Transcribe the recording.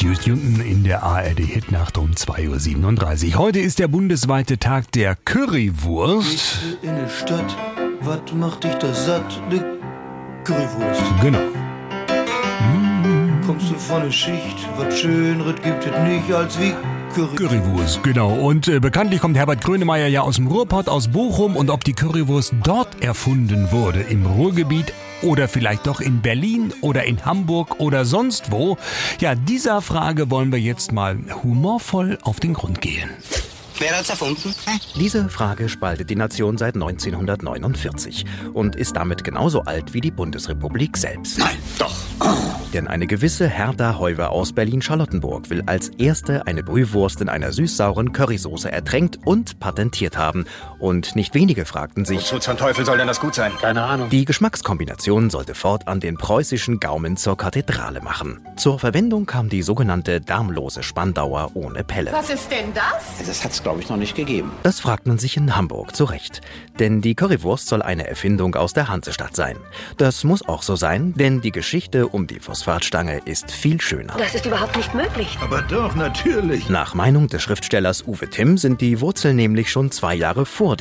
Juice Newton in der ARD-Hitnacht um 2:37 Uhr. Heute ist der bundesweite Tag der Currywurst. In der Stadt, was macht dich das satt? Ne Currywurst. Genau. Kommst du von der Schicht, was Schöneres gibt es nicht als wie Currywurst, genau. Und bekanntlich kommt Herbert Grönemeyer ja aus dem Ruhrpott, aus Bochum. Und ob die Currywurst dort erfunden wurde, im Ruhrgebiet oder vielleicht doch in Berlin oder in Hamburg oder sonst wo, ja, dieser Frage wollen wir jetzt mal humorvoll auf den Grund gehen. Wer hat's erfunden? Diese Frage spaltet die Nation seit 1949 und ist damit genauso alt wie die Bundesrepublik selbst. Nein, doch. Denn eine gewisse Hertha Heuwer aus Berlin-Charlottenburg will als erste eine Brühwurst in einer süß-sauren Currysoße ertränkt und patentiert haben. Und nicht wenige fragten sich, Wozu zum Teufel soll denn das gut sein? Keine Ahnung. die Geschmackskombination sollte fortan den preußischen Gaumen zur Kathedrale machen. Zur Verwendung kam die sogenannte darmlose Spandauer ohne Pelle. Was ist denn das? Das hat's, glaube ich, noch nicht gegeben. Das fragt man sich in Hamburg zu Recht. Denn die Currywurst soll eine Erfindung aus der Hansestadt sein. Das muss auch so sein, denn die Geschichte um die Phosphatstange ist viel schöner. Das ist überhaupt nicht möglich. Aber doch, natürlich. Nach Meinung des Schriftstellers Uwe Timm sind die Wurzeln nämlich schon 2 Jahre vor